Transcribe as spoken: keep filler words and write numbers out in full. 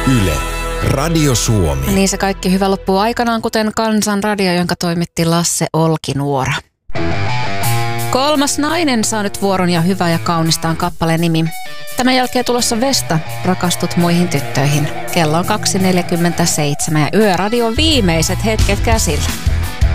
Yle, Radio Suomi. Niin se kaikki hyvä loppuu aikanaan, kuten Kansan radio, jonka toimitti Lasse Olkinuora. Kolmas nainen saa nyt vuoron ja hyvä ja kaunistaan kappaleen nimi. Tämän jälkeen tulossa Vesta, rakastut muihin tyttöihin. Kello on kaksi neljäkymmentäseitsemän ja Yöradion viimeiset hetket käsillä.